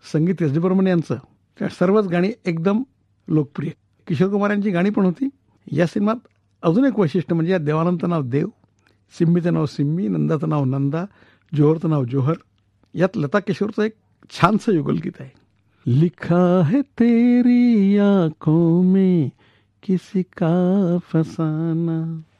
संगीत S D Burman यांचं. त्या सर्वच गाणी एकदम लोकप्रिय. किशोर कुमार यांची गाणी पण होती. या सिनेमात अजून एक वैशिष्ट्य म्हणजे या देवानंदचं नाव देव, सिम्मीचं नाव सिम्मी, नंदाचं नाव नंदा, जोहरचं नाव जोहर. यात लता किशोरचं एक छानसं युगलगीत आहे. लिखा है तेरी आंखों में किसी का फसाना.